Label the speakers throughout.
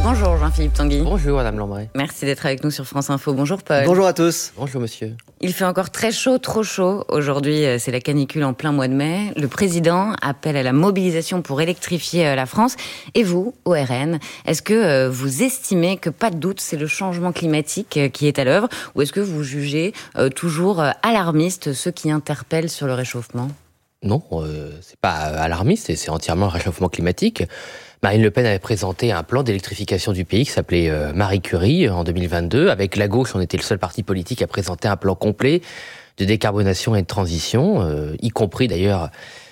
Speaker 1: Bonjour Jean-Philippe Tanguy.
Speaker 2: Bonjour Madame Lambray.
Speaker 1: Merci d'être avec nous sur France Info. Bonjour Paul.
Speaker 3: Bonjour à tous.
Speaker 2: Bonjour monsieur.
Speaker 1: Il fait encore très chaud, trop chaud. Aujourd'hui, c'est la canicule en plein mois de mai. Le président appelle à la mobilisation pour électrifier la France. Et vous, au RN, est-ce que vous estimez que, pas de doute, c'est le changement climatique qui est à l'œuvre? Ou est-ce que vous jugez toujours alarmiste ceux qui interpellent sur le réchauffement?
Speaker 2: Non, c'est pas alarmiste, c'est entièrement le réchauffement climatique. Marine Le Pen avait présenté un plan d'électrification du pays qui s'appelait Marie Curie en 2022. Avec la gauche, on était le seul parti politique à présenter un plan complet de décarbonation et de transition, y compris d'ailleurs,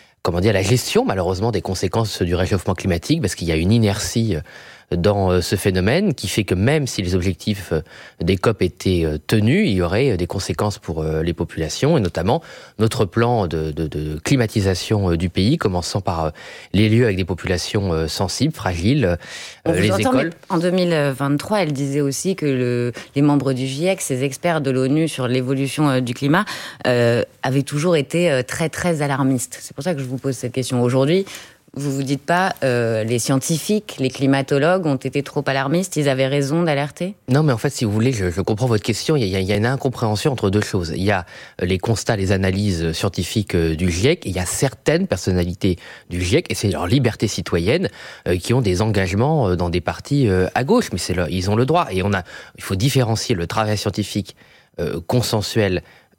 Speaker 2: la gestion malheureusement des conséquences du réchauffement climatique, parce qu'il y a une inertie dans ce phénomène qui fait que même si les objectifs des COP étaient tenus, il y aurait des conséquences pour les populations, et notamment notre plan de climatisation du pays, commençant par les lieux avec des populations sensibles, fragiles, les écoles.
Speaker 1: En 2023, elle disait aussi que les membres du GIEC, ces experts de l'ONU sur l'évolution du climat, avaient toujours été très très alarmistes. C'est pour ça que je vous pose cette question aujourd'hui. Vous vous dites pas, les scientifiques, les climatologues ont été trop alarmistes, ils avaient raison d'alerter?
Speaker 2: Non, mais en fait, si vous voulez, je comprends votre question. Il y a une incompréhension entre deux choses. Il y a les constats, les analyses scientifiques du GIEC, et il y a certaines personnalités du GIEC, et c'est leur liberté citoyenne, qui ont des engagements dans des partis à gauche. Mais ils ont le droit. Et il faut différencier le travail scientifique consensuel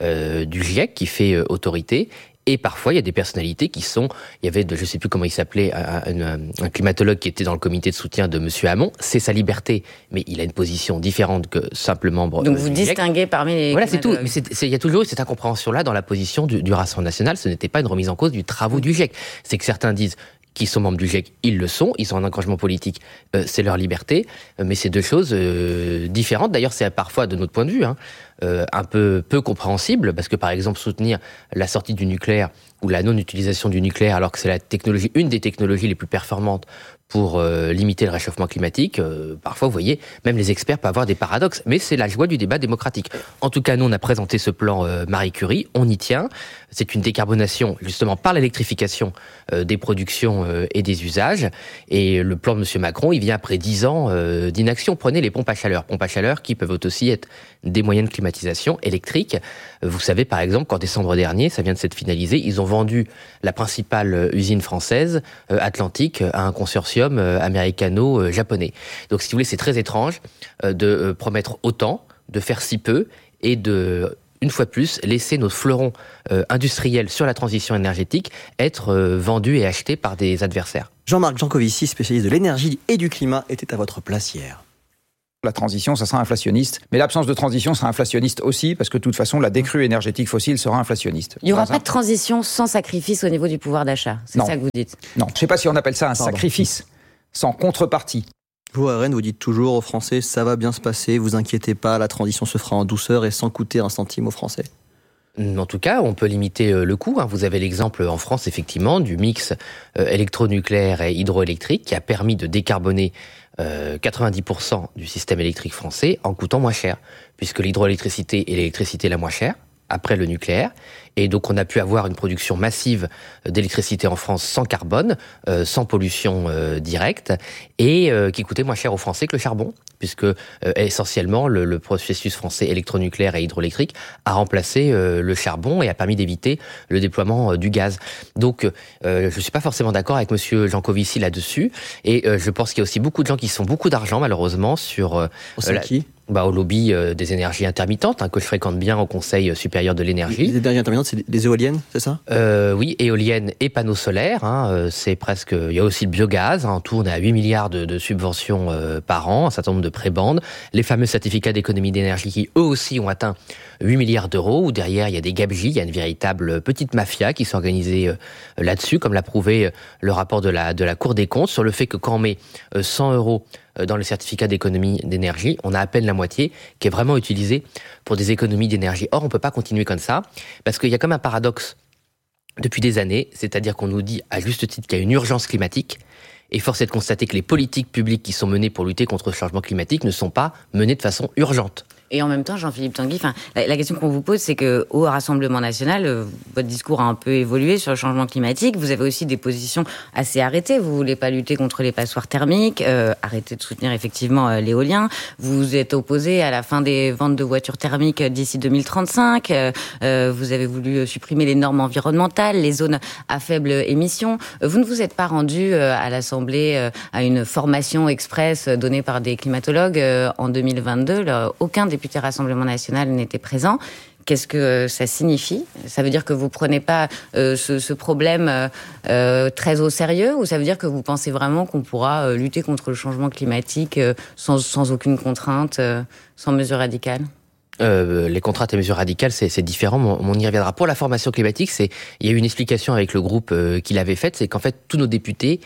Speaker 2: du GIEC, qui fait autorité. Et parfois, il y a des personnalités qui sont... Il y avait, je ne sais plus comment il s'appelait, un climatologue qui était dans le comité de soutien de M. Hamon. C'est sa liberté, mais il a une position différente que simple membre.
Speaker 1: Donc vous distinguez parmi les...
Speaker 2: Voilà, c'est tout. Mais il y a toujours eu cette incompréhension-là dans la position du Rassemblement national. Ce n'était pas une remise en cause du travaux du GIEC. C'est que certains disent qu'ils sont membres du GIEC, ils le sont, ils ont un engagement politique, c'est leur liberté, mais c'est deux choses différentes. D'ailleurs, c'est parfois, de notre point de vue, un peu compréhensible, parce que par exemple, soutenir la sortie du nucléaire ou la non-utilisation du nucléaire, alors que c'est une des technologies les plus performantes pour limiter le réchauffement climatique, parfois, vous voyez, même les experts peuvent avoir des paradoxes, mais c'est la joie du débat démocratique. En tout cas, nous, on a présenté ce plan Marie Curie, on y tient. C'est une décarbonation, justement, par l'électrification des productions et des usages. Et le plan de M. Macron, il vient après 10 ans d'inaction. Prenez les pompes à chaleur qui peuvent aussi être des moyens de climatisation électrique. Vous savez, par exemple, qu'en décembre dernier, ça vient de s'être finalisé, ils ont vendu la principale usine française, Atlantique, à un consortium américano-japonais. Donc, si vous voulez, c'est très étrange de promettre autant, de faire si peu, et de, une fois de plus, laisser nos fleurons industriels sur la transition énergétique être vendus et achetés par des adversaires.
Speaker 3: Jean-Marc Jancovici, spécialiste de l'énergie et du climat, était à votre place hier.
Speaker 4: La transition, ça sera inflationniste. Mais l'absence de transition sera inflationniste aussi, parce que de toute façon, la décrue énergétique fossile sera inflationniste.
Speaker 1: Il n'y aura pas de transition sans sacrifice au niveau du pouvoir d'achat. C'est ça que vous dites?
Speaker 4: Non, je ne sais pas si on appelle ça un sacrifice, sans contrepartie.
Speaker 3: Vous, à Rennes, vous dites toujours aux Français, ça va bien se passer, vous inquiétez pas, la transition se fera en douceur et sans coûter un centime aux Français.
Speaker 2: En tout cas, on peut limiter le coût. Vous avez l'exemple en France, effectivement, du mix électronucléaire et hydroélectrique qui a permis de décarboner 90% du système électrique français en coûtant moins cher, puisque l'hydroélectricité est l'électricité la moins chère, après le nucléaire. Et donc, on a pu avoir une production massive d'électricité en France sans carbone, sans pollution directe, et qui coûtait moins cher aux Français que le charbon, puisque essentiellement, le processus français électronucléaire et hydroélectrique a remplacé le charbon et a permis d'éviter le déploiement du gaz. Donc, je ne suis pas forcément d'accord avec M. Jancovici là-dessus, et je pense qu'il y a aussi beaucoup de gens qui se font beaucoup d'argent, malheureusement, sur...
Speaker 3: qui
Speaker 2: au lobby des énergies intermittentes, que je fréquente bien au Conseil supérieur de l'énergie.
Speaker 3: Les énergies intermittentes, c'est des éoliennes, c'est ça?
Speaker 2: Oui, éoliennes et panneaux solaires. C'est presque. Il y a aussi le biogaz. En tout, on est à 8 milliards de subventions par an, un certain nombre de prébandes. Les fameux certificats d'économie d'énergie qui, eux aussi, ont atteint 8 milliards d'euros, où derrière, il y a des gabegies, il y a une véritable petite mafia qui s'est organisée là-dessus, comme l'a prouvé le rapport de la Cour des comptes, sur le fait que quand on met 100 euros dans le certificat d'économie d'énergie, on a à peine la moitié qui est vraiment utilisée pour des économies d'énergie. Or, on ne peut pas continuer comme ça, parce qu'il y a comme un paradoxe depuis des années, c'est-à-dire qu'on nous dit à juste titre qu'il y a une urgence climatique, et force est de constater que les politiques publiques qui sont menées pour lutter contre le changement climatique ne sont pas menées de façon urgente.
Speaker 1: Et en même temps, Jean-Philippe Tanguy, la question qu'on vous pose, c'est que au Rassemblement national, votre discours a un peu évolué sur le changement climatique. Vous avez aussi des positions assez arrêtées. Vous voulez pas lutter contre les passoires thermiques, arrêter de soutenir effectivement l'éolien. Vous êtes opposé à la fin des ventes de voitures thermiques d'ici 2035. Vous avez voulu supprimer les normes environnementales, les zones à faible émission. Vous ne vous êtes pas rendu à l'Assemblée à une formation express donnée par des climatologues en 2022. Aucun député Rassemblement national n'était présent. Qu'est-ce que ça signifie ? Ça veut dire que vous prenez pas ce problème très au sérieux, ou ça veut dire que vous pensez vraiment qu'on pourra lutter contre le changement climatique sans aucune contrainte, sans mesure radicale ?
Speaker 2: Les contraintes et mesures radicales, c'est différent, mais on y reviendra. Pour la formation climatique, il y a eu une explication avec le groupe qui l'avait faite, c'est qu'en fait, tous nos députés,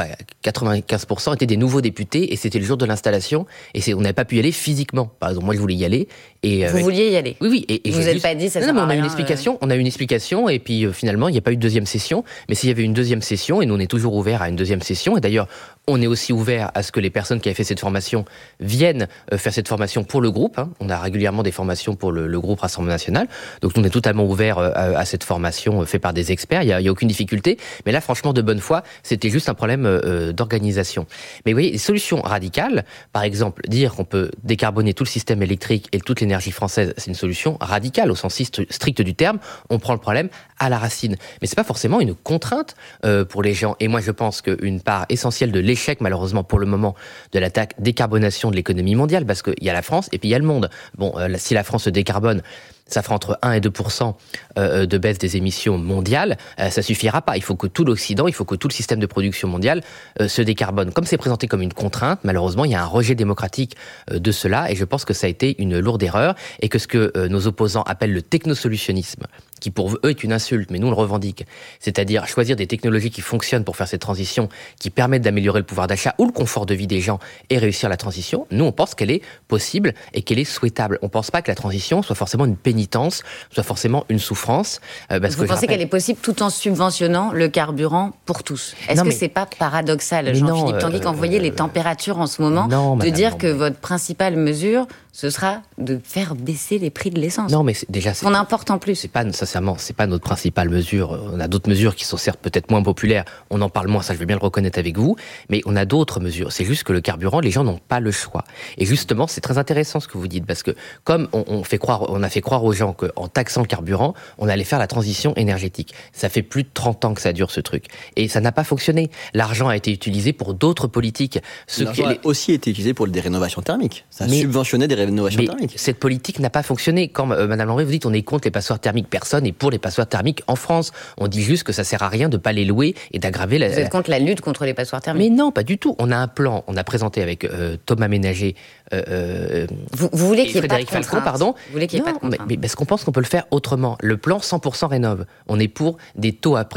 Speaker 2: 95% étaient des nouveaux députés, et c'était le jour de l'installation, et on n'avait pas pu y aller physiquement. Par exemple, moi, je voulais y aller.
Speaker 1: Vous vouliez y aller ?
Speaker 2: Oui. Et
Speaker 1: vous n'êtes pas dit, ça sert à rien.
Speaker 2: On a eu une explication, et puis finalement, il n'y a pas eu de deuxième session. Mais s'il y avait une deuxième session, et nous, on est toujours ouvert à une deuxième session, et d'ailleurs, on est aussi ouvert à ce que les personnes qui avaient fait cette formation viennent faire cette formation pour le groupe. On a régulièrement des formations pour le groupe Rassemblement national. Donc, nous, on est totalement ouvert à cette formation faite par des experts. Il y a aucune difficulté. Mais là, franchement, de bonne foi, c'était juste un problème d'organisation. Mais vous voyez, les solutions radicales, par exemple, dire qu'on peut décarboner tout le système électrique et toute l'énergie française, c'est une solution radicale au sens strict du terme. On prend le problème à la racine. Mais c'est pas forcément une contrainte pour les gens. Et moi, je pense qu'une part essentielle de l'échec, malheureusement, pour le moment, de la décarbonation de l'économie mondiale, parce qu'il y a la France et puis il y a le monde. Bon, si la France se décarbone, ça fera entre 1 et 2% de baisse des émissions mondiales. Ça suffira pas. Il faut que tout l'Occident, il faut que tout le système de production mondial se décarbone. Comme c'est présenté comme une contrainte, malheureusement, il y a un rejet démocratique de cela, et je pense que ça a été une lourde erreur, et que ce que nos opposants appellent le technosolutionnisme, qui pour eux est une insulte, mais nous on le revendique, c'est-à-dire choisir des technologies qui fonctionnent pour faire cette transition, qui permettent d'améliorer le pouvoir d'achat ou le confort de vie des gens et réussir la transition. Nous, on pense qu'elle est possible et qu'elle est souhaitable. On pense pas que la transition soit forcément une pénitence, soit forcément une souffrance.
Speaker 1: Vous pensez qu'elle est possible tout en subventionnant le carburant pour tous ? Est-ce que c'est pas paradoxal, Jean-Philippe Tanguy, quand vous voyez les températures en ce moment, de dire que votre principale mesure, ce sera de faire baisser les prix de l'essence ?
Speaker 2: Non, mais on
Speaker 1: importe en plus.
Speaker 2: C'est pas notre principale mesure. On a d'autres mesures qui sont certes peut-être moins populaires. On en parle moins, ça je veux bien le reconnaître avec vous. Mais on a d'autres mesures. C'est juste que le carburant, les gens n'ont pas le choix. Et justement, c'est très intéressant ce que vous dites, parce que comme on a fait croire aux gens qu'en taxant le carburant, on allait faire la transition énergétique. Ça fait plus de 30 ans que ça dure ce truc. Et ça n'a pas fonctionné. L'argent a été utilisé pour d'autres politiques.
Speaker 3: L'argent a aussi été utilisé pour des rénovations thermiques. Ça a subventionné des rénovations thermiques.
Speaker 2: Cette politique n'a pas fonctionné. Quand Madame Landry, vous dites on est contre les passoires thermiques, personne n'est pour les passoires thermiques en France. On dit juste que ça sert à rien de pas les louer et d'aggraver
Speaker 1: Vous êtes contre la lutte contre les passoires thermiques ?
Speaker 2: Mais non, pas du tout. On a un plan, on a présenté avec Thomas Ménager
Speaker 1: vous voulez qu'il n'y ait pas de
Speaker 2: contrainte, pardon.
Speaker 1: Vous voulez qu'il n'y ait pas de contrainte.
Speaker 2: Mais parce qu'on pense qu'on peut le faire autrement. Le plan 100% rénove. On est pour des taux à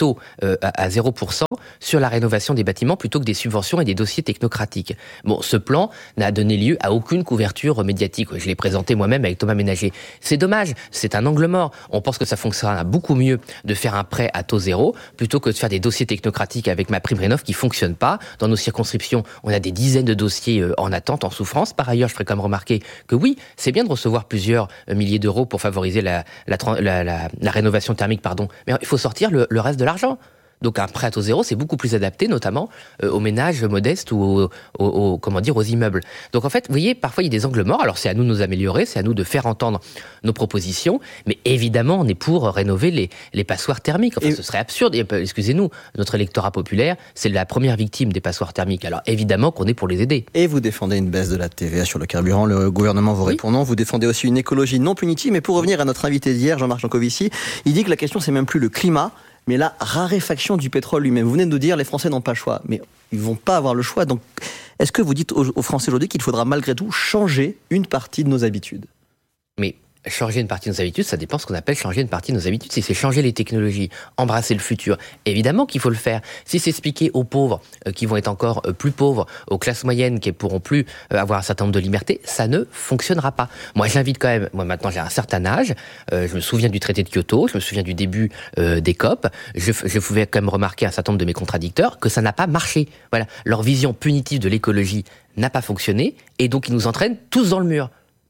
Speaker 2: 0% sur la rénovation des bâtiments plutôt que des subventions et des dossiers technocratiques. Bon, ce plan n'a donné lieu à aucune couverture médiatique. Je l'ai présenté moi-même avec Thomas Ménager. C'est dommage, c'est un angle mort. On pense que ça fonctionnera beaucoup mieux de faire un prêt à taux zéro plutôt que de faire des dossiers technocratiques avec MaPrimeRénov' qui fonctionnent pas. Dans nos circonscriptions, on a des dizaines de dossiers en attente, en souffrance. Par ailleurs, je ferai quand même remarquer que oui, c'est bien de recevoir plusieurs milliers d'euros pour favoriser la rénovation thermique, mais il faut sortir le reste de l'argent. Donc un prêt à taux zéro, c'est beaucoup plus adapté, notamment aux ménages modestes ou aux immeubles. Donc en fait, vous voyez, parfois il y a des angles morts. Alors c'est à nous de nous améliorer, c'est à nous de faire entendre nos propositions. Mais évidemment, on est pour rénover les passoires thermiques. Enfin, ce serait absurde. Excusez-nous, notre électorat populaire, c'est la première victime des passoires thermiques. Alors évidemment qu'on est pour les aider.
Speaker 3: Et vous défendez une baisse de la TVA sur le carburant. Le gouvernement vous répond non. Vous défendez aussi une écologie non punitive. Mais pour revenir à notre invité d'hier, Jean-Marc Jancovici, il dit que la question c'est même plus le climat, mais la raréfaction du pétrole lui-même. Vous venez de nous dire les Français n'ont pas le choix, mais ils ne vont pas avoir le choix. Donc, est-ce que vous dites aux Français aujourd'hui qu'il faudra malgré tout changer une partie de nos habitudes ?
Speaker 2: Mais changer une partie de nos habitudes, ça dépend de ce qu'on appelle changer une partie de nos habitudes. Si c'est changer les technologies, embrasser le futur, évidemment qu'il faut le faire. Si c'est expliquer aux pauvres qui vont être encore plus pauvres, aux classes moyennes qui ne pourront plus avoir un certain nombre de libertés, ça ne fonctionnera pas. Moi, j'invite quand même, moi maintenant j'ai un certain âge, je me souviens du traité de Kyoto, je me souviens du début des COP, je pouvais quand même remarquer un certain nombre de mes contradicteurs que ça n'a pas marché. Voilà, leur vision punitive de l'écologie n'a pas fonctionné et donc ils nous entraînent tous dans le mur.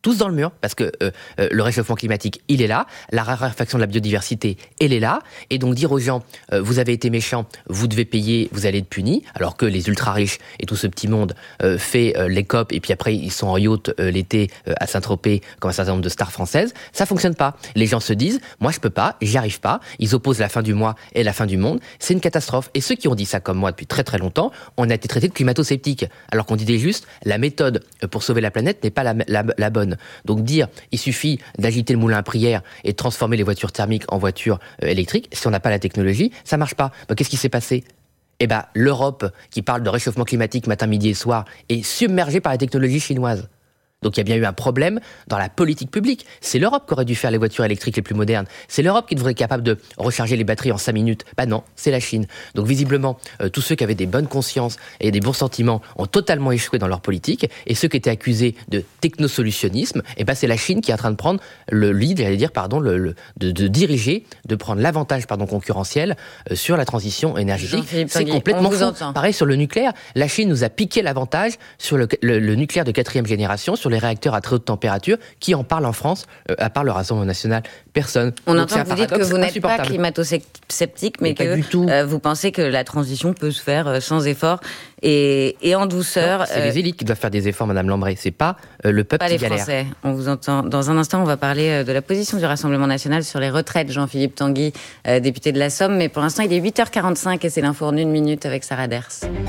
Speaker 2: tous dans le mur, parce que le réchauffement climatique, il est là, la raréfaction de la biodiversité, elle est là, et donc dire aux gens, vous avez été méchants, vous devez payer, vous allez être punis, alors que les ultra-riches et tout ce petit monde fait les COP, et puis après ils sont en yacht l'été à Saint-Tropez, comme un certain nombre de stars françaises, ça fonctionne pas. Les gens se disent, moi je peux pas, j'y arrive pas, ils opposent la fin du mois et la fin du monde, c'est une catastrophe. Et ceux qui ont dit ça comme moi depuis très très longtemps, on a été traités de climato-sceptiques, alors qu'on disait juste, la méthode pour sauver la planète n'est pas la bonne. Donc dire, il suffit d'agiter le moulin à prière et de transformer les voitures thermiques en voitures électriques, si on n'a pas la technologie, ça marche pas. Donc qu'est-ce qui s'est passé ? L'Europe, qui parle de réchauffement climatique matin, midi et soir, est submergée par la technologie chinoise. Donc il y a bien eu un problème dans la politique publique. C'est l'Europe qui aurait dû faire les voitures électriques les plus modernes. C'est l'Europe qui devrait être capable de recharger les batteries en 5 minutes. Non, c'est la Chine. Donc visiblement, tous ceux qui avaient des bonnes consciences et des bons sentiments ont totalement échoué dans leur politique. Et ceux qui étaient accusés de technosolutionnisme, c'est la Chine qui est en train de prendre le lead, de diriger, de prendre l'avantage concurrentiel sur la transition énergétique. C'est complètement faux. Pareil sur le nucléaire. La Chine nous a piqué l'avantage sur le nucléaire de 4e génération, sur les réacteurs à très haute température. Qui en parle en France, à part le Rassemblement national? Personne.
Speaker 1: On entend que vous dites que vous n'êtes pas climato-sceptique, mais que vous pensez que la transition peut se faire sans effort et en douceur.
Speaker 2: Non, c'est les élites qui doivent faire des efforts, Madame Lambré. C'est pas le peuple qui galère.
Speaker 1: Pas les Français. On vous entend. Dans un instant, on va parler de la position du Rassemblement national sur les retraites. Jean-Philippe Tanguy, député de la Somme. Mais pour l'instant, il est 8h45 et c'est l'info en 1 minute avec Sarah Ders.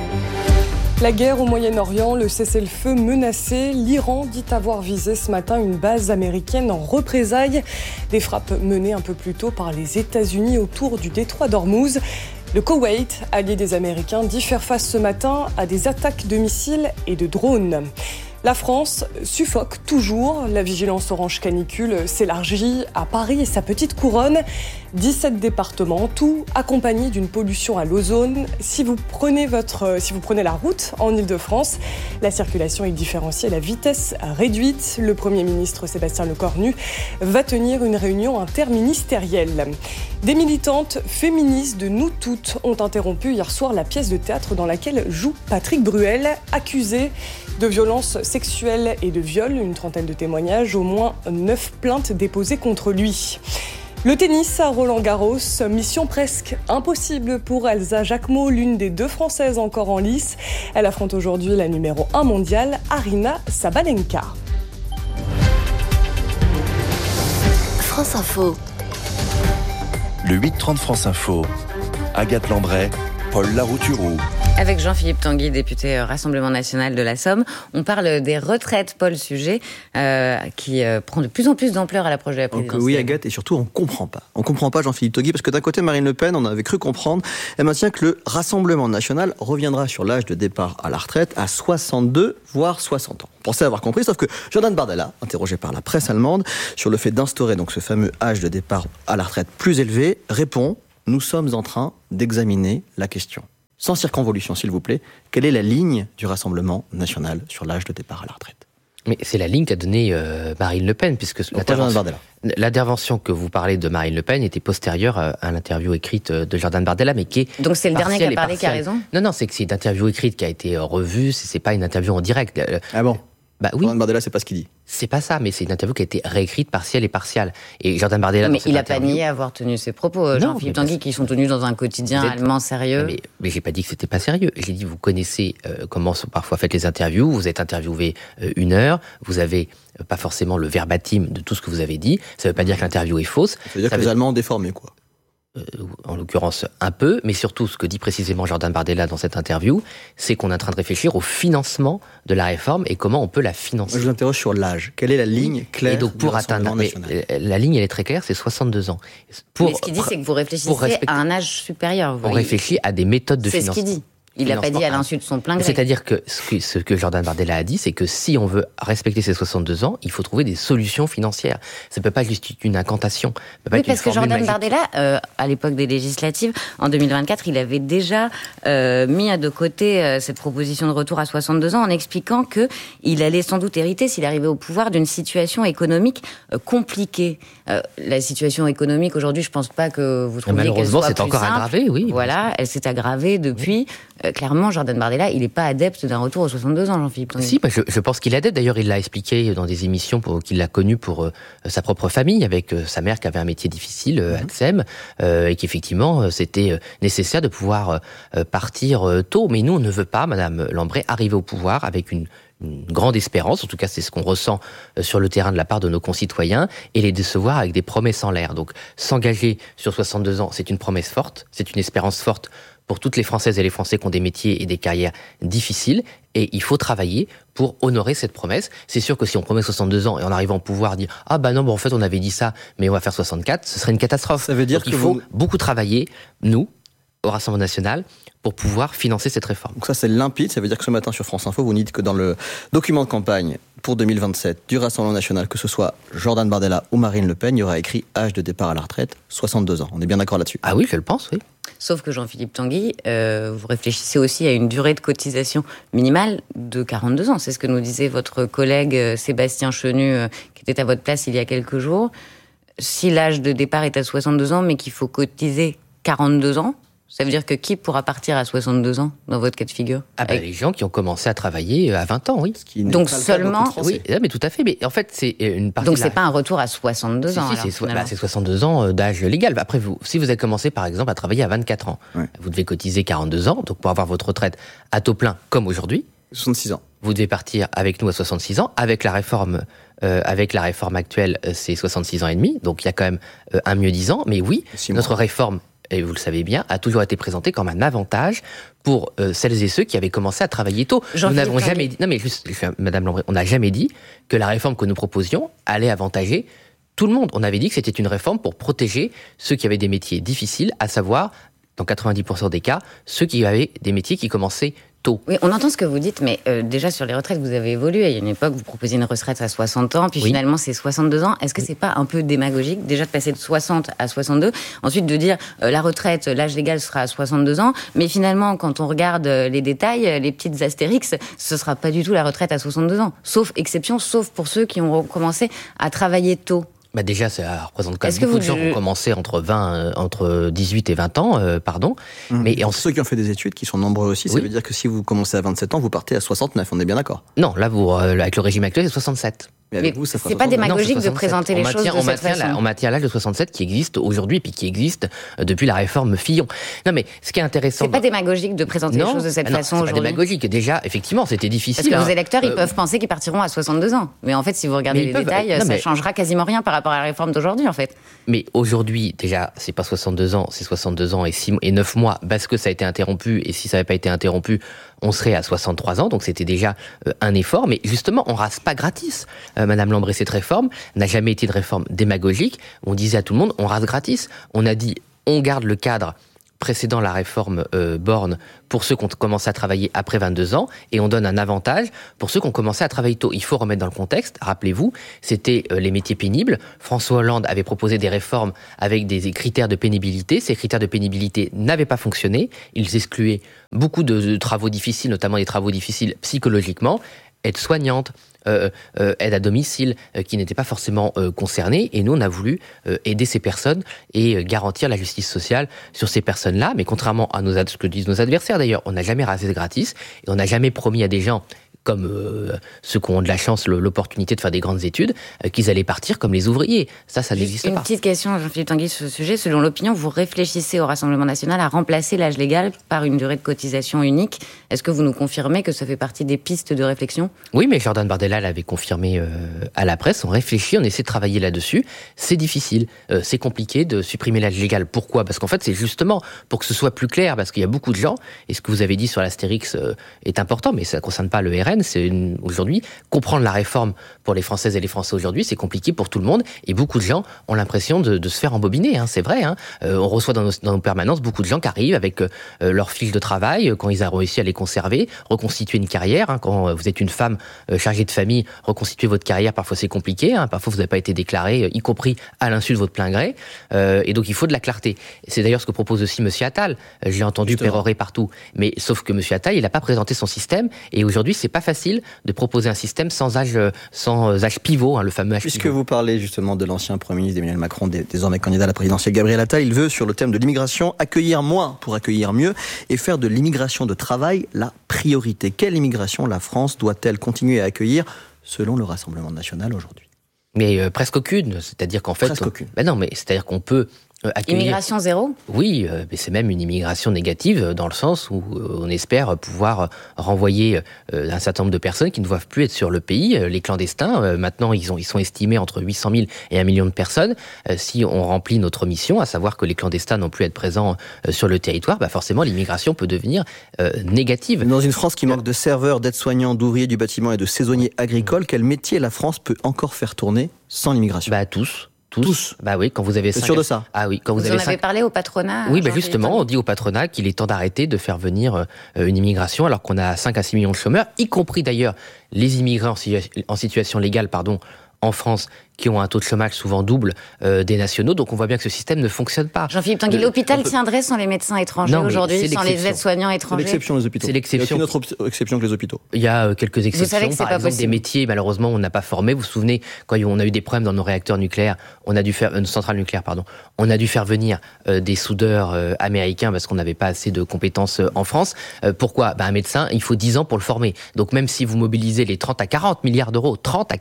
Speaker 5: La guerre au Moyen-Orient, le cessez-le-feu menacé, l'Iran dit avoir visé ce matin une base américaine en représailles. Des frappes menées un peu plus tôt par les États-Unis autour du détroit d'Ormuz. Le Koweït, allié des Américains, dit faire face ce matin à des attaques de missiles et de drones. La France suffoque toujours. La vigilance orange canicule s'élargit à Paris et sa petite couronne. 17 départements, tout accompagné d'une pollution à l'ozone. Si vous prenez la route en Ile-de-France, la circulation est différenciée à la vitesse réduite. Le Premier ministre Sébastien Lecornu va tenir une réunion interministérielle. Des militantes féministes de Nous Toutes ont interrompu hier soir la pièce de théâtre dans laquelle joue Patrick Bruel, accusé de violences sexuelles et de viol. Une trentaine de témoignages, au moins 9 plaintes déposées contre lui. Le tennis à Roland-Garros, mission presque impossible pour Elsa Jacquemot, l'une des 2 Françaises encore en lice. Elle affronte aujourd'hui la numéro 1 mondiale, Aryna Sabalenka.
Speaker 6: France Info.
Speaker 7: Le 8-30 France Info. Agathe Lambray, Paul Larouturou.
Speaker 1: Avec Jean-Philippe Tanguy, député Rassemblement national de la Somme, on parle des retraites, Paul Sujet, qui prend de plus en plus d'ampleur à l'approche de la présidentielle.
Speaker 3: Donc, oui, Agathe, et surtout, on comprend pas. On comprend pas, Jean-Philippe Tanguy, parce que d'un côté, Marine Le Pen, on avait cru comprendre, elle maintient que le Rassemblement national reviendra sur l'âge de départ à la retraite à 62, voire 60 ans. On pensait avoir compris, sauf que Jordan Bardella, interrogé par la presse allemande sur le fait d'instaurer donc ce fameux âge de départ à la retraite plus élevé, répond « Nous sommes en train d'examiner la question ». Sans circonvolution, s'il vous plaît, quelle est la ligne du Rassemblement national sur l'âge de départ à la retraite?
Speaker 2: Mais c'est la ligne qu'a donnée Marine Le Pen, puisque l'intervention que vous parlez de Marine Le Pen était postérieure à l'interview écrite de Jordan Bardella, mais qui est
Speaker 1: donc c'est le dernier qui a parlé qui a raison?
Speaker 2: Non, c'est que c'est une interview écrite qui a été revue, c'est pas une interview en direct.
Speaker 3: Ah bon?
Speaker 2: Oui.
Speaker 3: Jordan Bardella, c'est pas ce qu'il dit.
Speaker 2: C'est pas ça, mais c'est une interview qui a été réécrite partielle et partielle. Et Jordan Bardella,
Speaker 1: mais il a pas nié avoir tenu ses propos, Jean-Philippe Tanguy, qui sont tenus dans un quotidien allemand sérieux.
Speaker 2: Mais j'ai pas dit que c'était pas sérieux. J'ai dit, vous connaissez comment sont parfois faites les interviews. Vous êtes interviewé 1 heure. Vous avez pas forcément le verbatim de tout ce que vous avez dit. Ça veut pas dire que l'interview est fausse.
Speaker 3: Ça veut dire que les Allemands ont déformé, quoi.
Speaker 2: En l'occurrence un peu, mais surtout ce que dit précisément Jordan Bardella dans cette interview, c'est qu'on est en train de réfléchir au financement de la réforme et comment on peut la financer.
Speaker 3: Moi, je vous interroge sur l'âge. Quelle est la ligne claire?
Speaker 2: Et donc pour atteindre, la ligne elle est très claire, c'est 62 ans.
Speaker 1: Mais ce qu'il dit, c'est que vous réfléchissez à un âge supérieur.
Speaker 2: On réfléchit à des méthodes de financement.
Speaker 1: C'est ce qu'il dit. Il n'a pas dit à l'insu de son plein gré.
Speaker 2: C'est-à-dire que ce que Jordan Bardella a dit, c'est que si on veut respecter ces 62 ans, il faut trouver des solutions financières. Ça ne peut pas juste être une incantation.
Speaker 1: Oui, parce que Jordan Bardella, à l'époque des législatives, en 2024, il avait déjà mis de côté cette proposition de retour à 62 ans en expliquant qu'il allait sans doute hériter, s'il arrivait au pouvoir, d'une situation économique compliquée. La situation économique aujourd'hui, je ne pense pas que vous trouviez qu'elle soit plus simple.
Speaker 2: Malheureusement, c'est encore aggravé, oui.
Speaker 1: Voilà, elle s'est aggravée depuis. clairement, Jordan Bardella, il n'est pas adepte d'un retour aux 62 ans, Jean-Philippe Tanguy.
Speaker 2: Si, je pense qu'il est adepte. D'ailleurs, il l'a expliqué dans des émissions qu'il l'a connu pour sa propre famille, avec sa mère qui avait un métier difficile, ADSEM, et qu'effectivement, c'était nécessaire de pouvoir partir tôt. Mais nous, on ne veut pas, Madame Lambré, arriver au pouvoir avec une grande espérance, en tout cas c'est ce qu'on ressent sur le terrain de la part de nos concitoyens, et les décevoir avec des promesses en l'air. Donc s'engager sur 62 ans, c'est une promesse forte, c'est une espérance forte pour toutes les Françaises et les Français qui ont des métiers et des carrières difficiles, et il faut travailler pour honorer cette promesse. C'est sûr que si on promet 62 ans et en arrivant au pouvoir dire « Ah bah non, en fait on avait dit ça, mais on va faire 64 », ce serait une catastrophe.
Speaker 3: Ça veut dire
Speaker 2: qu'il faut beaucoup travailler, nous, au Rassemblement national, pour pouvoir financer cette réforme.
Speaker 3: Donc ça c'est limpide, ça veut dire que ce matin sur France Info, vous dites que dans le document de campagne pour 2027 du Rassemblement national, que ce soit Jordan Bardella ou Marine Le Pen, il y aura écrit âge de départ à la retraite, 62 ans. On est bien d'accord là-dessus?
Speaker 2: Ah oui, je le pense, oui.
Speaker 1: Sauf que Jean-Philippe Tanguy, vous réfléchissez aussi à une durée de cotisation minimale de 42 ans. C'est ce que nous disait votre collègue Sébastien Chenu, qui était à votre place il y a quelques jours. Si l'âge de départ est à 62 ans, mais qu'il faut cotiser 42 ans, ça veut dire que qui pourra partir à 62 ans dans votre cas de figure?
Speaker 2: Les gens qui ont commencé à travailler à 20 ans, oui.
Speaker 1: Donc seulement...
Speaker 2: Oui, mais tout à fait. Mais en fait, c'est une partie...
Speaker 1: Donc c'est pas un retour à 62 ans.
Speaker 2: Si, c'est 62 ans d'âge légal. Après, si vous avez commencé, par exemple, à travailler à 24 ans, vous devez cotiser 42 ans, donc pour avoir votre retraite à taux plein, comme aujourd'hui.
Speaker 3: 66 ans.
Speaker 2: Vous devez partir avec nous à 66 ans. Avec la réforme actuelle, c'est 66 ans et demi. Donc il y a quand même un mieux-disant. Mais oui, notre réforme, et vous le savez bien, a toujours été présentée comme un avantage pour celles et ceux qui avaient commencé à travailler tôt. Nous n'avons jamais dit, Madame Lambré, on n'a jamais dit que la réforme que nous proposions allait avantager tout le monde. On avait dit que c'était une réforme pour protéger ceux qui avaient des métiers difficiles, à savoir, dans 90% des cas, ceux qui avaient des métiers qui commençaient tôt.
Speaker 1: Oui, on entend ce que vous dites, mais déjà sur les retraites, vous avez évolué. Il y a une époque, vous proposiez une retraite à 60 ans, puis finalement c'est 62 ans. Est-ce que c'est pas un peu démagogique, déjà de passer de 60 à 62, ensuite de dire la retraite, l'âge légal sera à 62 ans, mais finalement, quand on regarde les détails, les petites astérix, ce sera pas du tout la retraite à 62 ans. Sauf exception, sauf pour ceux qui ont commencé à travailler tôt.
Speaker 2: Déjà, ça représente quand même beaucoup de gens qui ont commencé entre 18 et 20 ans, Mais
Speaker 3: ceux qui ont fait des études, qui sont nombreux aussi, ça veut dire que si vous commencez à 27 ans, vous partez à 69, on est bien d'accord?
Speaker 2: Non, là, avec le régime actuel, c'est 67.
Speaker 1: Mais vous, c'est pas démagogique de présenter les choses de cette façon.
Speaker 2: On maintient l'âge de 67 qui existe aujourd'hui, puis qui existe depuis la réforme Fillon. Non, mais ce qui est intéressant...
Speaker 1: C'est pas démagogique de présenter les choses de cette façon aujourd'hui.
Speaker 2: C'est pas démagogique. Déjà, effectivement, c'était difficile.
Speaker 1: Parce que vos électeurs, ils peuvent penser qu'ils partiront à 62 ans. Mais en fait, si vous regardez les détails, ça changera quasiment rien par rapport à la réforme d'aujourd'hui, en fait.
Speaker 2: Mais aujourd'hui, déjà, c'est pas 62 ans, c'est 62 ans et 9 mois, parce que ça a été interrompu, et si ça n'avait pas été interrompu, on serait à 63 ans, donc c'était déjà un effort. Mais justement, on rase pas gratis. Madame Lambré, cette réforme n'a jamais été de réforme démagogique. On disait à tout le monde, on rase gratis. On a dit, on garde le cadre précédant la réforme Borne pour ceux qui ont commencé à travailler après 22 ans, et on donne un avantage pour ceux qui ont commencé à travailler tôt. Il faut remettre dans le contexte, rappelez-vous, c'était les métiers pénibles. François Hollande avait proposé des réformes avec des critères de pénibilité. Ces critères de pénibilité n'avaient pas fonctionné. Ils excluaient beaucoup de travaux difficiles, notamment des travaux difficiles psychologiquement. Aide-soignante, aide à domicile, qui n'étaient pas forcément concernées. Et nous, on a voulu aider ces personnes et garantir la justice sociale sur ces personnes-là. Mais contrairement à ce que disent nos adversaires, d'ailleurs, on n'a jamais rasé gratis et on n'a jamais promis à des gens comme ceux qui ont de la chance, l'opportunité de faire des grandes études, qu'ils allaient partir comme les ouvriers. Ça n'existe pas.
Speaker 1: Une petite question, Jean-Philippe Tanguy, sur ce sujet. Selon l'opinion, vous réfléchissez au Rassemblement national à remplacer l'âge légal par une durée de cotisation unique. Est-ce que vous nous confirmez que ça fait partie des pistes de réflexion?
Speaker 2: Oui, mais Jordan Bardella l'avait confirmé à la presse. On réfléchit, on essaie de travailler là-dessus. C'est difficile, c'est compliqué de supprimer l'âge légal. Pourquoi? Parce qu'en fait, c'est justement pour que ce soit plus clair, parce qu'il y a beaucoup de gens, et ce que vous avez dit sur l'Astérix est important, mais ça ne concerne pas le RN. C'est aujourd'hui, comprendre la réforme pour les Françaises et les Français aujourd'hui, c'est compliqué pour tout le monde, et beaucoup de gens ont l'impression de se faire embobiner, c'est vrai. On reçoit dans nos permanences beaucoup de gens qui arrivent avec leur fiche de travail, quand ils ont réussi à les conserver, reconstituer une carrière. Quand vous êtes une femme chargée de famille, reconstituer votre carrière, parfois c'est compliqué, parfois vous n'avez pas été déclaré, y compris à l'insu de votre plein gré, et donc il faut de la clarté. C'est d'ailleurs ce que propose aussi M. Attal. J'ai entendu pérorer partout, mais sauf que M. Attal, il n'a pas présenté son système, et aujourd'hui c'est pas facile de proposer un système sans âge pivot, le fameux âge
Speaker 3: Puisque
Speaker 2: pivot.
Speaker 3: vous parlez justement de l'ancien Premier ministre Emmanuel Macron, désormais candidat à la présidentielle Gabriel Attal, il veut, sur le thème de l'immigration, accueillir moins pour accueillir mieux et faire de l'immigration de travail la priorité. Quelle immigration la France doit-elle continuer à accueillir selon le Rassemblement national aujourd'hui ?
Speaker 2: Mais presque aucune, c'est-à-dire qu'en fait...
Speaker 3: Presque aucune.
Speaker 2: C'est-à-dire qu'on peut accueillir...
Speaker 1: Immigration zéro ?
Speaker 2: Oui, mais c'est même une immigration négative dans le sens où on espère pouvoir renvoyer un certain nombre de personnes qui ne doivent plus être sur le pays. Les clandestins, maintenant, ils sont estimés entre 800 000 et 1 million de personnes. Si on remplit notre mission, à savoir que les clandestins n'ont plus à être présents sur le territoire, forcément, l'immigration peut devenir négative.
Speaker 3: Dans une France qui manque de serveurs, d'aides-soignants, d'ouvriers du bâtiment et de saisonniers agricoles, quel métier la France peut encore faire tourner sans l'immigration ? Tous.
Speaker 2: Bah oui, quand vous avez...
Speaker 3: C'est sûr de ça ?
Speaker 2: Ah oui, quand
Speaker 1: Vous
Speaker 2: avez
Speaker 1: en avez parlé au patronat ?
Speaker 2: Oui, justement, on dit au patronat qu'il est temps d'arrêter de faire venir une immigration alors qu'on a 5 à 6 millions de chômeurs, y compris d'ailleurs les immigrés en situation légale, en France, qui ont un taux de chômage souvent double des nationaux. Donc on voit bien que ce système ne fonctionne pas.
Speaker 1: Jean-Philippe Tanguy, l'hôpital tiendrait sans les médecins étrangers aujourd'hui, sans les aides-soignants
Speaker 3: C'est
Speaker 1: étrangers.
Speaker 3: l'exception, les hôpitaux.
Speaker 2: C'est l'exception.
Speaker 3: Il n'y a aucune autre exception que les hôpitaux.
Speaker 2: Il y a quelques exceptions.
Speaker 1: Vous savez que c'est
Speaker 2: par
Speaker 1: pas
Speaker 2: exemple,
Speaker 1: possible.
Speaker 2: des métiers, malheureusement, on n'a pas formé. Vous vous souvenez, quand on a eu des problèmes dans nos réacteurs nucléaires, on a dû faire une centrale nucléaire, on a dû faire venir des soudeurs américains parce qu'on n'avait pas assez de compétences en France. Pourquoi ? Un médecin, il faut 10 ans pour le former. Donc même si vous mobilisez les 30 à 40 milliards d'euros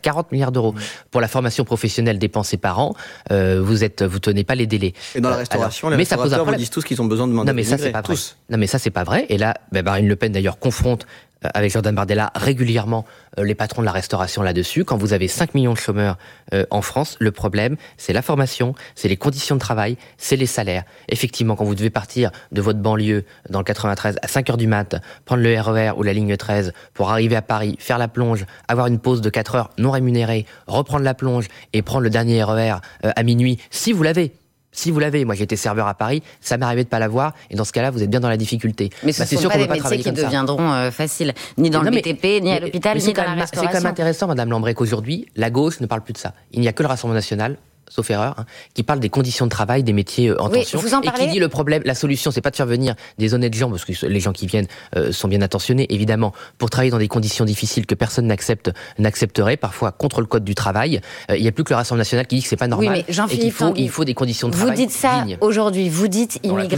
Speaker 2: pour la formation professionnelle dépensée par an, vous tenez pas les délais.
Speaker 3: Et dans la restauration, les restaurateurs vous disent tous qu'ils ont besoin de main d'œuvre.
Speaker 2: Non, mais ça, c'est pas vrai. Non, mais ça, c'est pas vrai. Et là, Marine Le Pen, d'ailleurs, confronte avec Jordan Bardella régulièrement les patrons de la restauration là-dessus. Quand vous avez 5 millions de chômeurs en France, le problème, c'est la formation, c'est les conditions de travail, c'est les salaires. Effectivement, quand vous devez partir de votre banlieue dans le 93 à 5h du mat, prendre le RER ou la ligne 13 pour arriver à Paris, faire la plonge, avoir une pause de 4 heures non rémunérée, reprendre la plonge et prendre le dernier RER à minuit, si vous l'avez. Moi j'étais serveur à Paris, ça m'est arrivé de pas l'avoir, et dans ce cas-là, vous êtes bien dans la difficulté.
Speaker 1: Mais ce ne sont pas des métiers qui deviendront faciles, ni dans le BTP, ni à l'hôpital, ni dans la restauration.
Speaker 2: C'est quand même intéressant, Madame Lambré, qu'aujourd'hui, la gauche ne parle plus de ça. Il n'y a que le Rassemblement national, sauf erreur, qui parle des conditions de travail des métiers en tension, et qui dit le problème, la solution, c'est pas de faire venir des honnêtes gens, parce que les gens qui viennent sont bien intentionnés, évidemment, pour travailler dans des conditions difficiles que personne n'accepterait, parfois contre le code du travail. Il n'y a plus que le Rassemblement national qui dit que c'est pas normal,
Speaker 1: oui, mais Jean-Philippe
Speaker 2: il faut des conditions de travail dignes.
Speaker 1: Vous dites ça aujourd'hui, vous dites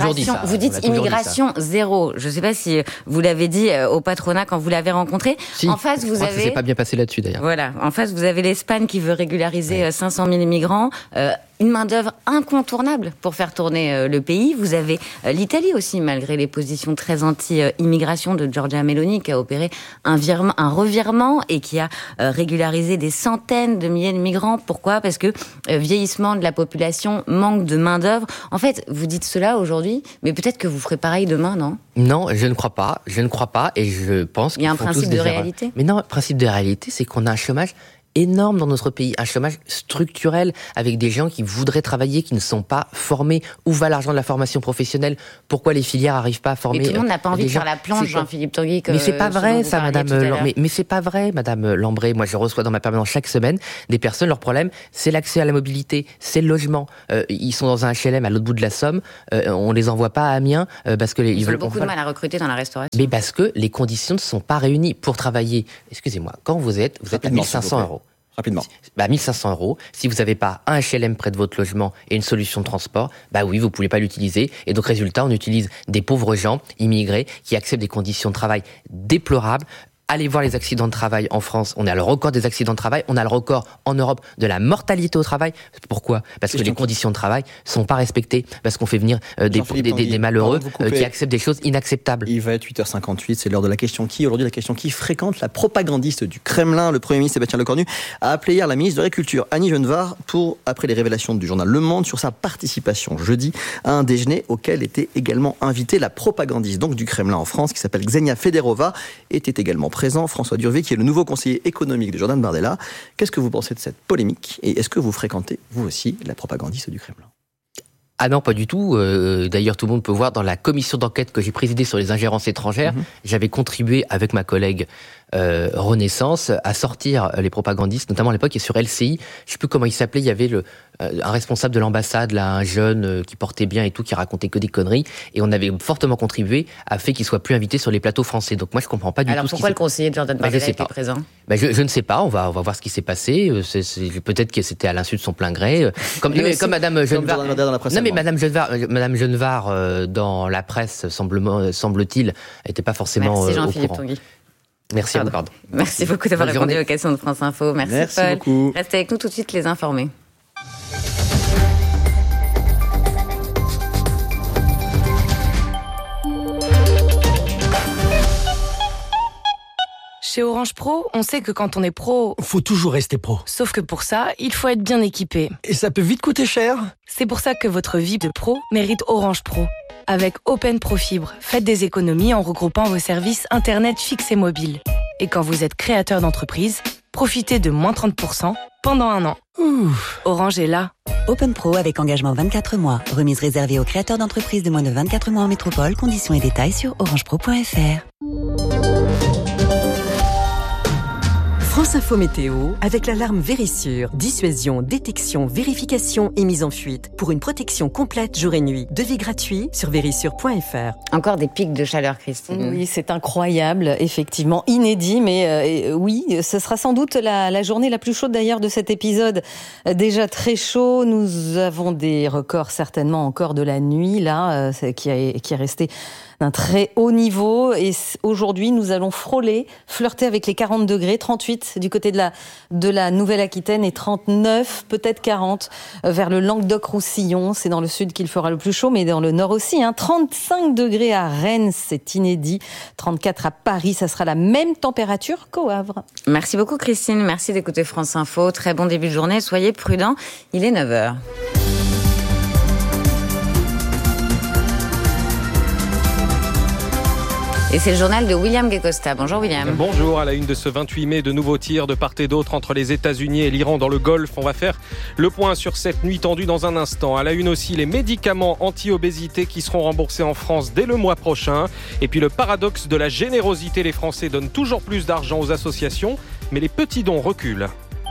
Speaker 1: immigration zéro. Je ne sais pas si vous l'avez dit au patronat quand vous l'avez rencontré.
Speaker 2: Si,
Speaker 1: en face, vous avez...
Speaker 2: Ça s'est pas bien passé là-dessus d'ailleurs.
Speaker 1: Voilà, en face, vous avez l'Espagne qui veut régulariser 500 000 immigrants. Une main-d'œuvre incontournable pour faire tourner le pays. Vous avez l'Italie aussi, malgré les positions très anti-immigration de Giorgia Meloni, qui a opéré un revirement et qui a régularisé des centaines de milliers de migrants. Pourquoi ? Parce que vieillissement de la population, manque de main-d'œuvre. En fait, vous dites cela aujourd'hui, mais peut-être que vous ferez pareil demain, non ?
Speaker 2: Non, je ne crois pas, et je pense qu'il
Speaker 1: y a un principe de réalité.
Speaker 2: Mais non, le principe de réalité, c'est qu'on a un chômage énorme dans notre pays, un chômage structurel avec des gens qui voudraient travailler, qui ne sont pas formés. Où va l'argent de la formation professionnelle ? Pourquoi les filières n'arrivent pas à former ?
Speaker 1: Mais tout le monde n'a pas envie de faire la plonge, Jean-Philippe Tanguy.
Speaker 2: Mais c'est pas vrai, ça, Madame. Mais c'est pas vrai, Madame Lambré. Moi, je reçois dans ma permanence chaque semaine des personnes. Leur problème, c'est l'accès à la mobilité, c'est le logement. Ils sont dans un HLM à l'autre bout de la Somme. On les envoie pas à Amiens parce que
Speaker 1: ils ont beaucoup de mal à recruter dans la restauration.
Speaker 2: Mais parce que les conditions ne sont pas réunies pour travailler. Excusez-moi, quand vous êtes à 1500 euros.
Speaker 3: Rapidement.
Speaker 2: 1500 euros. Si vous n'avez pas un HLM près de votre logement et une solution de transport, oui, vous ne pouvez pas l'utiliser. Et donc, résultat, on utilise des pauvres gens immigrés qui acceptent des conditions de travail déplorables. Allez voir les accidents de travail en France. On a le record des accidents de travail. On a le record en Europe de la mortalité au travail. Pourquoi ? Parce que les conditions de travail sont pas respectées. Parce qu'on fait venir des malheureux qui acceptent des choses inacceptables.
Speaker 3: Il va être 8h58. C'est l'heure de la question qui. Aujourd'hui, la question qui fréquente la propagandiste du Kremlin. Le Premier ministre Sébastien Lecornu a appelé hier la ministre de l'Agriculture, Annie Genevard, après les révélations du journal Le Monde sur sa participation jeudi à un déjeuner auquel était également invitée la propagandiste donc du Kremlin en France, qui s'appelle Ksenia Federova, était également présent François Durvé, qui est le nouveau conseiller économique de Jordan Bardella. Qu'est-ce que vous pensez de cette polémique ? Et est-ce que vous fréquentez, vous aussi, la propagandiste du Kremlin ?
Speaker 2: Ah non, pas du tout. D'ailleurs, tout le monde peut voir dans la commission d'enquête que j'ai présidée sur les ingérences étrangères, j'avais contribué avec ma collègue Renaissance à sortir les propagandistes, notamment à l'époque, et sur LCI, je sais plus comment il s'appelait, il y avait un responsable de l'ambassade, là, un jeune qui portait bien et tout, qui racontait que des conneries, et on avait fortement contribué à fait qu'il soit plus invité sur les plateaux français. Donc moi, je comprends pas du tout.
Speaker 1: Alors pourquoi le conseiller de Jordan Bardella était présent ?
Speaker 2: Je ne sais pas, on va voir ce qui s'est passé. Peut-être que c'était à l'insu de son plein gré. Comme Madame Genevard. Non, mais Madame Genevard, dans la presse, semble-t-il, n'était pas forcément.
Speaker 1: Merci Jean-Philippe Tanguy.
Speaker 2: Merci à vous, pardon.
Speaker 1: Merci beaucoup d'avoir répondu aux questions de France Info. Merci Paul.
Speaker 3: Beaucoup.
Speaker 1: Restez avec nous tout de suite, les informés.
Speaker 8: Chez Orange Pro, on sait que quand on est pro,
Speaker 9: faut toujours rester pro.
Speaker 8: Sauf que pour ça, il faut être bien équipé.
Speaker 9: Et ça peut vite coûter cher.
Speaker 8: C'est pour ça que votre vie de pro mérite Orange Pro. Avec Open Pro Fibre, faites des économies en regroupant vos services Internet fixe et mobile. Et quand vous êtes créateur d'entreprise, profitez de moins 30% pendant 1 an. Orange est là.
Speaker 10: Open Pro avec engagement 24 mois. Remise réservée aux créateurs d'entreprises de moins de 24 mois en métropole. Conditions et détails sur orangepro.fr.
Speaker 11: France Info Météo, avec l'alarme Vérissure. Dissuasion, détection, vérification et mise en fuite. Pour une protection complète jour et nuit. Devis gratuit sur vérissure.fr.
Speaker 1: Encore des pics de chaleur, Christine.
Speaker 12: Oui, c'est incroyable, effectivement, inédit, mais oui, ce sera sans doute la journée la plus chaude d'ailleurs de cet épisode. Déjà très chaud, nous avons des records certainement encore de la nuit, là, qui est resté d'un très haut niveau. Et aujourd'hui, nous allons flirter avec les 40 degrés, 38 du côté de la Nouvelle-Aquitaine et 39, peut-être 40 vers le Languedoc-Roussillon. C'est dans le sud qu'il fera le plus chaud, mais dans le nord aussi. 35 degrés à Rennes, c'est inédit. 34 à Paris, ça sera la même température qu'au Havre.
Speaker 1: Merci beaucoup Christine, merci d'écouter France Info. Très bon début de journée, soyez prudents. Il est 9h. Et c'est le journal de William Guecosta. Bonjour William.
Speaker 13: Bonjour, à la une de ce 28 mai, de nouveaux tirs de part et d'autre entre les États-Unis et l'Iran dans le Golfe. On va faire le point sur cette nuit tendue dans un instant. À la une aussi, les médicaments anti-obésité qui seront remboursés en France dès le mois prochain. Et puis le paradoxe de la générosité, les Français donnent toujours plus d'argent aux associations, mais les petits dons reculent.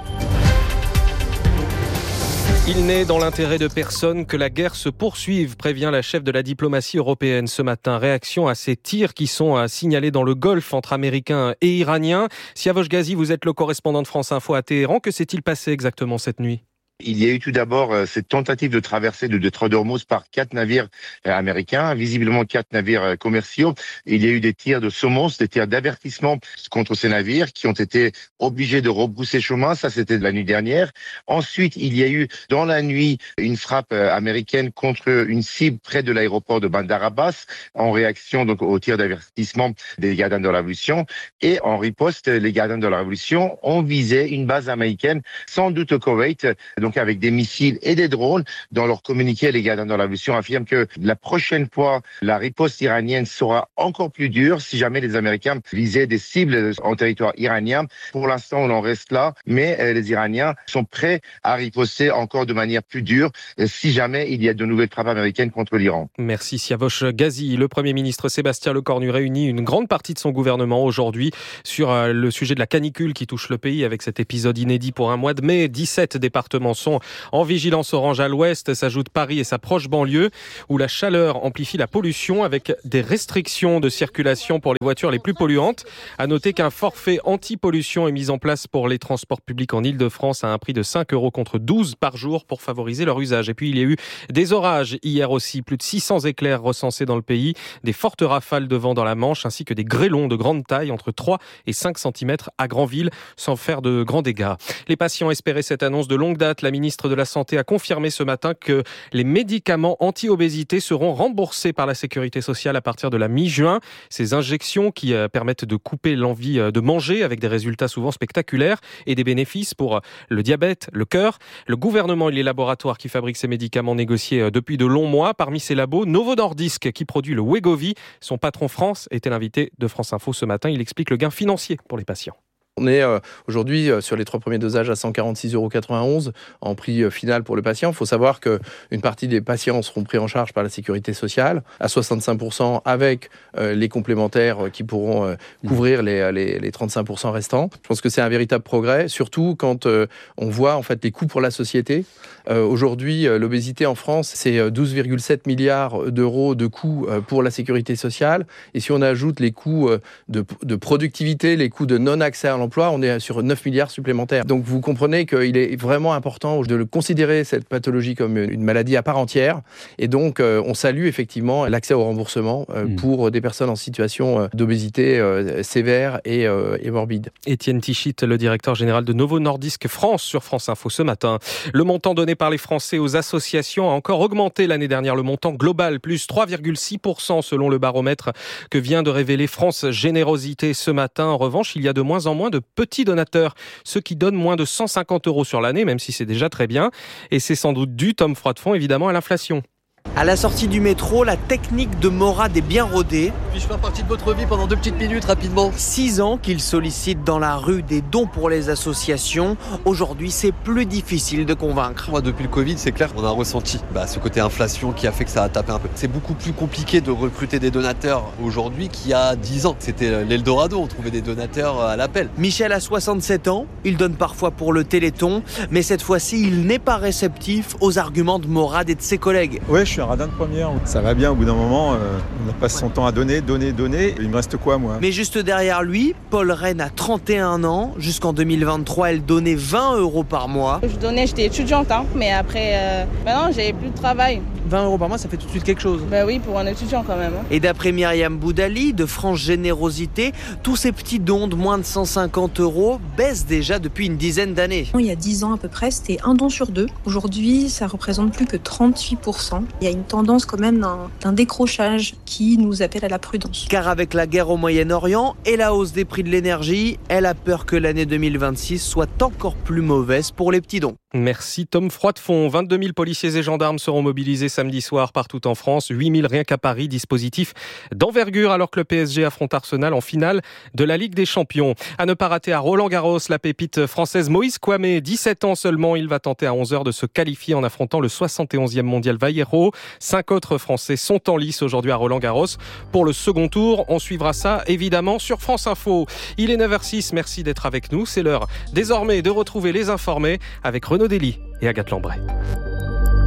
Speaker 13: Il n'est dans l'intérêt de personne que la guerre se poursuive, prévient la chef de la diplomatie européenne ce matin. Réaction à ces tirs qui sont signalés dans le Golfe entre Américains et Iraniens. Siavosh Ghazi, vous êtes le correspondant de France Info à Téhéran. Que s'est-il passé exactement cette nuit ?
Speaker 14: Il y a eu tout d'abord cette tentative de traversée du détroit d'Ormuz par 4 navires américains, visiblement 4 navires commerciaux. Il y a eu des tirs de semonce, des tirs d'avertissement contre ces navires qui ont été obligés de rebrousser chemin. Ça, c'était la nuit dernière. Ensuite, il y a eu dans la nuit une frappe américaine contre une cible près de l'aéroport de Bandar Abbas en réaction donc aux tirs d'avertissement des gardiens de la Révolution. Et en riposte, les gardiens de la Révolution ont visé une base américaine, sans doute au Koweït, donc avec des missiles et des drones. Dans leur communiqué, les gardiens de la Révolution affirment que la prochaine fois, la riposte iranienne sera encore plus dure si jamais les Américains visaient des cibles en territoire iranien. Pour l'instant, on en reste là, mais les Iraniens sont prêts à riposter encore de manière plus dure si jamais il y a de nouvelles frappes américaines contre l'Iran.
Speaker 13: Merci Siavosh Ghazi. Le Premier ministre Sébastien Lecornu réunit une grande partie de son gouvernement aujourd'hui sur le sujet de la canicule qui touche le pays avec cet épisode inédit pour un mois de mai. 17 départements sont en vigilance orange à l'ouest. S'ajoutent Paris et sa proche banlieue où la chaleur amplifie la pollution avec des restrictions de circulation pour les voitures les plus polluantes. À noter qu'un forfait anti-pollution est mis en place pour les transports publics en Ile-de-France à un prix de 5 € contre 12 par jour pour favoriser leur usage. Et puis il y a eu des orages hier aussi, plus de 600 éclairs recensés dans le pays, des fortes rafales de vent dans la Manche ainsi que des grêlons de grande taille entre 3 et 5 cm à Granville sans faire de grands dégâts. Les patients espéraient cette annonce de longue date. La ministre de la Santé a confirmé ce matin que les médicaments anti-obésité seront remboursés par la Sécurité sociale à partir de la mi-juin. Ces injections qui permettent de couper l'envie de manger avec des résultats souvent spectaculaires et des bénéfices pour le diabète, le cœur. Le gouvernement et les laboratoires qui fabriquent ces médicaments négociés depuis de longs mois. Parmi ces labos, Novo Nordisk qui produit le Wegovy. Son patron France était l'invité de France Info ce matin. Il explique le gain financier pour les patients.
Speaker 15: On est aujourd'hui sur les 3 premiers dosages à 146,91 € en prix final pour le patient. Il faut savoir qu'une partie des patients seront pris en charge par la sécurité sociale à 65% avec les complémentaires qui pourront couvrir les 35% restants. Je pense que c'est un véritable progrès, surtout quand on voit en fait les coûts pour la société. Aujourd'hui, l'obésité en France, c'est 12,7 milliards d'euros de coûts pour la sécurité sociale. Et si on ajoute les coûts de productivité, les coûts de non-accès à l'emploi, on est sur 9 milliards supplémentaires. Donc vous comprenez qu'il est vraiment important de le considérer, cette pathologie, comme une maladie à part entière. Et donc on salue effectivement l'accès au remboursement pour des personnes en situation d'obésité sévère et morbide.
Speaker 13: Étienne Tichit, le directeur général de Novo Nordisk France sur France Info ce matin. Le montant donné par les Français aux associations a encore augmenté l'année dernière. Le montant global, plus 3,6% selon le baromètre que vient de révéler France Générosité ce matin. En revanche, il y a de moins en moins de petits donateurs, ceux qui donnent moins de 150 € sur l'année, même si c'est déjà très bien. Et c'est sans doute dû, Tom Froidefond, évidemment, à l'inflation.
Speaker 16: À la sortie du métro, la technique de Morad est bien rodée.
Speaker 9: Puis-je faire partie de votre vie pendant 2 petites minutes rapidement ?
Speaker 16: 6 ans qu'il sollicite dans la rue des dons pour les associations. Aujourd'hui, c'est plus difficile de convaincre.
Speaker 9: Moi, depuis le Covid, c'est clair qu'on a ressenti ce côté inflation qui a fait que ça a tapé un peu. C'est beaucoup plus compliqué de recruter des donateurs aujourd'hui qu'il y a 10 ans. C'était l'Eldorado, on trouvait des donateurs à l'appel.
Speaker 16: Michel a 67 ans, il donne parfois pour le Téléthon, mais cette fois-ci, il n'est pas réceptif aux arguments de Morad et de ses collègues.
Speaker 17: Ouais, je suis un radin de première. Ça va bien, au bout d'un moment, on passe son temps à donner. Il me reste quoi, moi ?
Speaker 16: Mais juste derrière lui, Paul Rennes a 31 ans. Jusqu'en 2023, elle donnait 20 € par mois.
Speaker 18: Je donnais, j'étais étudiante, mais après, maintenant, j'avais plus de travail.
Speaker 16: 20 € par mois, ça fait tout de suite quelque chose.
Speaker 18: Oui, pour un étudiant quand même.
Speaker 16: Et d'après Myriam Boudali, de France Générosité, tous ces petits dons de moins de 150 € baissent déjà depuis une dizaine d'années.
Speaker 19: Il y a 10 ans à peu près, c'était 1 don sur 2. Aujourd'hui, ça représente plus que 38%. Il y a une tendance quand même d'un décrochage qui nous appelle à la prudence.
Speaker 16: Car avec la guerre au Moyen-Orient et la hausse des prix de l'énergie, elle a peur que l'année 2026 soit encore plus mauvaise pour les petits dons.
Speaker 13: Merci Tom Froidefond. 22 000 policiers et gendarmes seront mobilisés samedi soir partout en France. 8 000 rien qu'à Paris. Dispositif d'envergure alors que le PSG affronte Arsenal en finale de la Ligue des Champions. À ne pas rater à Roland-Garros, la pépite française Moïse Kouamé, 17 ans seulement. Il va tenter à 11h de se qualifier en affrontant le 71e mondial Vallejo. 5 autres Français sont en lice aujourd'hui à Roland-Garros pour le second tour. On suivra ça évidemment sur France Info. Il est 9h06. Merci d'être avec nous. C'est l'heure désormais de retrouver les informés avec Renaud Dely et Agathe Lambray.